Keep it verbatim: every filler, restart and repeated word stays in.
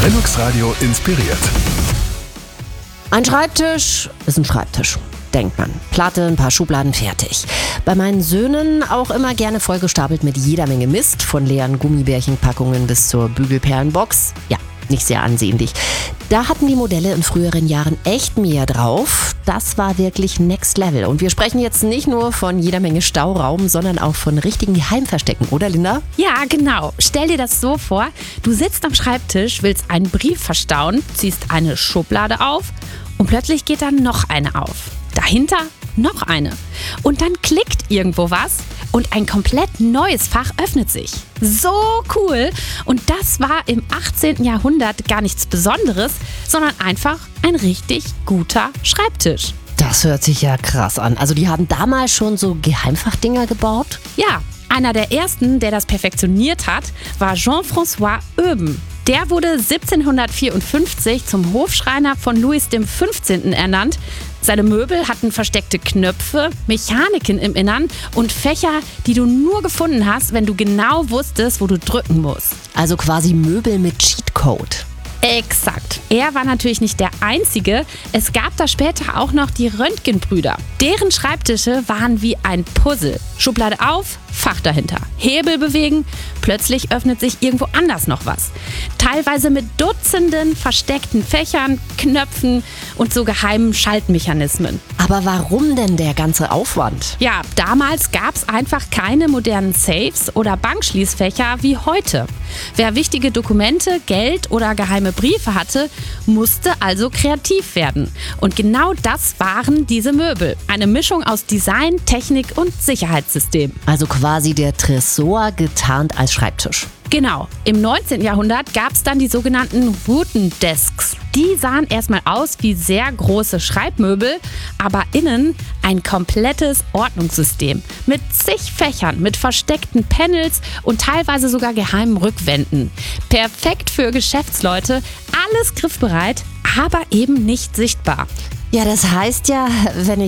Linux Radio inspiriert. Ein Schreibtisch ist ein Schreibtisch, denkt man. Platte, ein paar Schubladen, fertig. Bei meinen Söhnen auch immer gerne vollgestapelt mit jeder Menge Mist, von leeren Gummibärchenpackungen bis zur Bügelperlenbox. Ja, nicht sehr ansehnlich. Da hatten die Modelle in früheren Jahren echt mehr drauf. Das war wirklich Next Level. Und wir sprechen jetzt nicht nur von jeder Menge Stauraum, sondern auch von richtigen Geheimverstecken, oder Linda? Ja, genau. Stell dir das so vor, du sitzt am Schreibtisch, willst einen Brief verstauen, ziehst eine Schublade auf und plötzlich geht dann noch eine auf. Dahinter noch eine. Und dann klickt irgendwo was und ein komplett neues Fach öffnet sich. So cool! Und das war im achtzehnten Jahrhundert gar nichts Besonderes, sondern einfach ein richtig guter Schreibtisch. Das hört sich ja krass an. Also die haben damals schon so Geheimfachdinger gebaut? Ja, einer der ersten, der das perfektioniert hat, war Jean-François Euben. Der wurde siebzehnhundertvierundfünfzig zum Hofschreiner von Louis der fünfzehnte ernannt. Seine Möbel hatten versteckte Knöpfe, Mechaniken im Innern und Fächer, die du nur gefunden hast, wenn du genau wusstest, wo du drücken musst. Also quasi Möbel mit Cheatcode. Exakt. Er war natürlich nicht der Einzige. Es gab da später auch noch die Röntgenbrüder. Deren Schreibtische waren wie ein Puzzle. Schublade auf, Fach dahinter. Hebel bewegen, plötzlich öffnet sich irgendwo anders noch was. Teilweise mit Dutzenden versteckten Fächern, Knöpfen und so geheimen Schaltmechanismen. Aber warum denn der ganze Aufwand? Ja, damals gab es einfach keine modernen Safes oder Bankschließfächer wie heute. Wer wichtige Dokumente, Geld oder geheime Briefe hatte, musste also kreativ werden. Und genau das waren diese Möbel. Eine Mischung aus Design, Technik und Sicherheitssystem. Also quasi der Tresor getarnt als Schreibtisch. Genau. Im neunzehnten Jahrhundert gab es dann die sogenannten Wooden Desks. Die sahen erstmal aus wie sehr große Schreibmöbel, aber innen ein komplettes Ordnungssystem mit zig Fächern, mit versteckten Panels und teilweise sogar geheimen Rückwänden. Perfekt für Geschäftsleute, alles griffbereit, aber eben nicht sichtbar. Ja, das heißt ja, wenn